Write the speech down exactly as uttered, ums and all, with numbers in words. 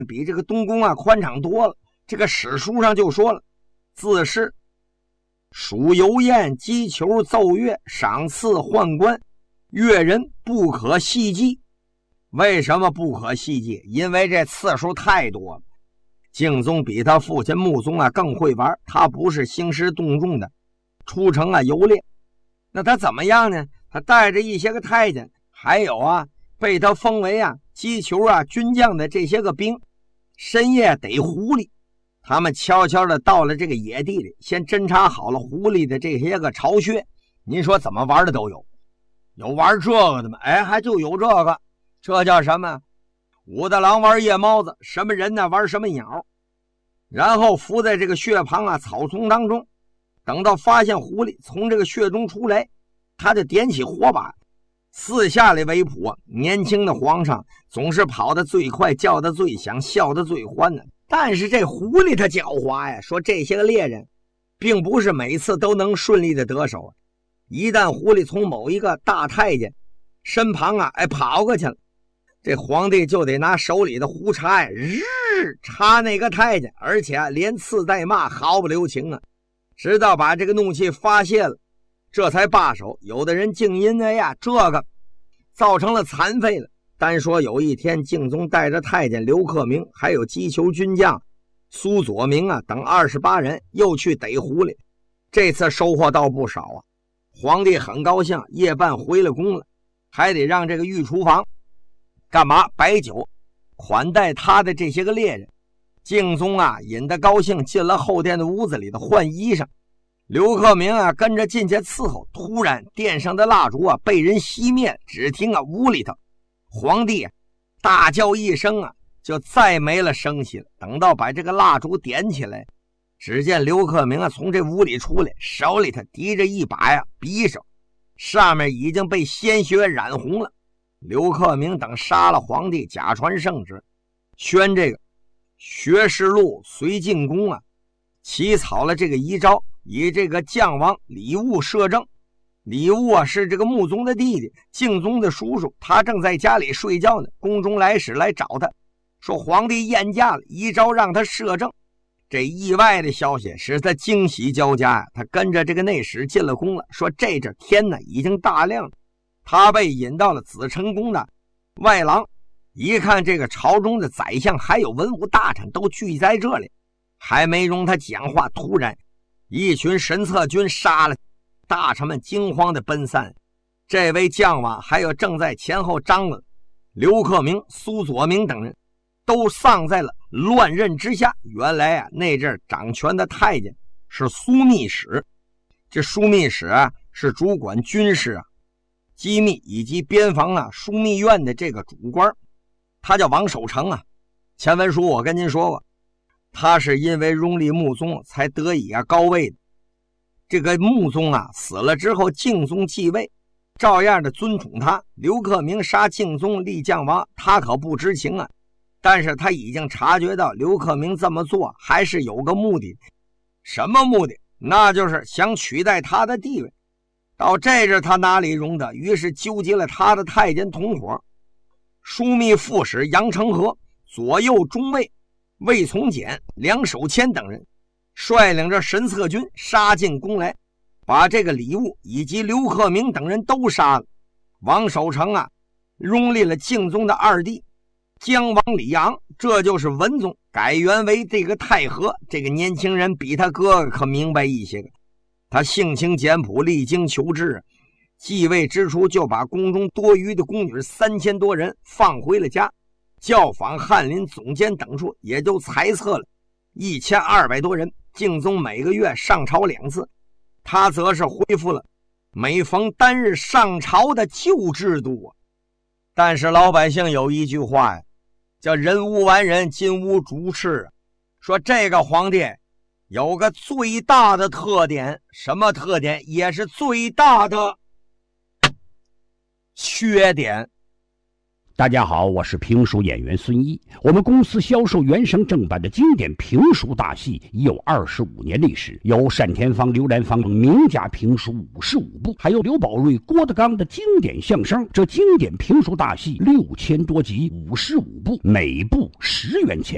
比这个东宫啊宽敞多了。这个史书上就说了，自是属游宴击球奏乐赏赐宦官，乐人不可细计。为什么不可细计？因为这次数太多了。敬宗比他父亲穆宗啊更会玩，他不是兴师动众的出城啊游猎。那他怎么样呢？他带着一些个太监，还有啊被他封为啊击球啊军将的这些个兵，深夜逮狐狸。他们悄悄的到了这个野地里，先侦查好了狐狸的这些个巢穴。您说怎么玩的都有，有玩这个的吗？哎，还就有这个，这叫什么？武大郎玩夜猫子，什么人呢玩什么鸟。然后伏在这个穴旁啊草丛当中，等到发现狐狸从这个穴中出来，他就点起火把，四下里围捕。年轻的皇上总是跑得最快，叫得最响，笑得最欢的。但是这狐狸他狡猾呀，说这些个猎人并不是每次都能顺利的得手。一旦狐狸从某一个大太监身旁啊哎跑过去了，这皇帝就得拿手里的胡插呀日插那个太监，而且啊连刺带骂，毫不留情啊，直到把这个怒气发泄了，这才罢手。有的人竟因为呀这个造成了残废了。单说有一天，敬宗带着太监刘克明还有击球军将苏佐明啊等二十八人又去逮狐狸，这次收获倒不少啊。皇帝很高兴，夜半回了宫了，还得让这个御厨房干嘛摆酒款待他的这些个猎人。敬宗啊引得高兴，进了后殿的屋子里的换衣裳。刘克明啊跟着进去伺候，突然殿上的蜡烛啊被人熄灭，只听啊屋里头皇帝啊大叫一声啊，就再没了声息了。等到把这个蜡烛点起来，只见刘克明啊从这屋里出来，手里头提着一把呀匕首，上面已经被鲜血染红了。刘克明等杀了皇帝，假传圣旨，宣这个学士禄随进宫啊，起草了这个遗诏，以这个将王李务摄政。李务啊是这个穆宗的弟弟，敬宗的叔叔，他正在家里睡觉呢。宫中来使来找他，说皇帝宴驾了，遗诏让他摄政。这意外的消息使他惊喜交加呀、啊！他跟着这个内史进了宫了，说这阵天呢已经大亮了。他被引到了紫宸宫的外廊，一看这个朝中的宰相还有文武大臣都聚在这里，还没容他讲话，突然一群神策军杀了，大臣们惊慌的奔散。这位将王还有正在前后张罗刘克明、苏佐明等人都丧在了乱刃之下。原来啊那阵掌权的太监是枢密使，这枢密使啊是主管军事啊机密以及边防啊枢密院的这个主官，他叫王守成啊。前文书我跟您说过，他是因为拥立穆宗才得以啊高位的。这个穆宗啊死了之后，敬宗继位，照样的尊崇他。刘克明杀敬宗立将王，他可不知情啊，但是他已经察觉到刘克明这么做还是有个目的。什么目的？那就是想取代他的地位。到这阵他哪里容得，于是纠集了他的太监同伙，枢密副使杨承和、左右中尉魏从简、梁守谦等人，率领着神策军杀进宫来，把这个李务以及刘克明等人都杀了。王守成啊拥立了敬宗的二弟姜王李昂，这就是文宗，改元为这个太和。这个年轻人比他哥哥可明白一些个，他性情简朴，励精求治，继位之初就把宫中多余的宫女三千多人放回了家，教坊、翰林、总监等处也就裁撤了一千二百多人。敬宗每个月上朝两次，他则是恢复了每逢单日上朝的旧制度啊。但是老百姓有一句话呀，叫人无完人，金无足赤，说这个皇帝有个最大的特点，什么特点？也是最大的缺点。 大家好，我是评书演员孙一。我们公司销售原声正版的经典评书大戏已有二十五年历史，有单田芳、刘兰芳等名家评书五十五部，还有刘宝瑞、郭德纲的经典相声。这经典评书大戏六千多集，五十五部，每部十元钱。